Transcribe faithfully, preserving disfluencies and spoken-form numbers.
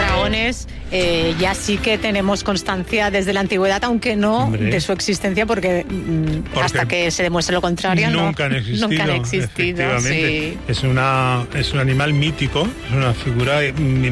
dragones eh, ya sí que tenemos constancia desde la antigüedad, aunque no Hombre. de su existencia, porque, porque hasta que se demuestre lo contrario nunca no, han existido. Nunca han existido, sí. Es una es un animal mítico, es una figura